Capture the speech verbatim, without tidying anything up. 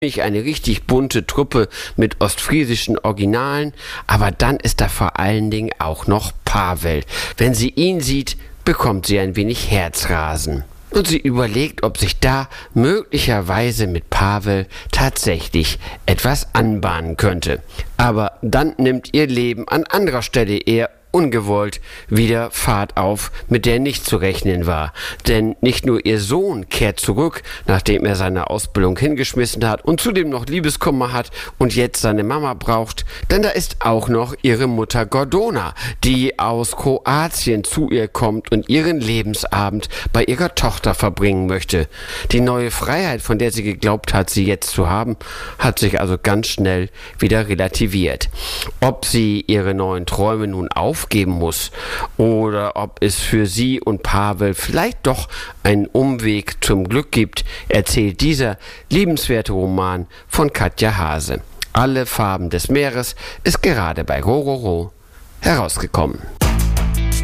Eine richtig bunte Truppe mit ostfriesischen Originalen, aber dann ist da vor allen Dingen auch noch Pavel. Wenn sie ihn sieht, bekommt sie ein wenig Herzrasen. Und sie überlegt, ob sich da möglicherweise mit Pavel tatsächlich etwas anbahnen könnte. Aber dann nimmt ihr Leben an anderer Stelle eher ungewollt wieder Fahrt auf, mit der nicht zu rechnen war. Denn nicht nur ihr Sohn kehrt zurück, nachdem er seine Ausbildung hingeschmissen hat und zudem noch Liebeskummer hat und jetzt seine Mama braucht, denn da ist auch noch ihre Mutter Gordona, die aus Kroatien zu ihr kommt und ihren Lebensabend bei ihrer Tochter verbringen möchte. Die neue Freiheit, von der sie geglaubt hat, sie jetzt zu haben, hat sich also ganz schnell wieder relativiert. Ob sie ihre neuen Träume nun auf geben muss oder ob es für sie und Pavel vielleicht doch einen Umweg zum Glück gibt, erzählt dieser liebenswerte Roman von Katja Hase. Alle Farben des Meeres ist gerade bei Rororo herausgekommen.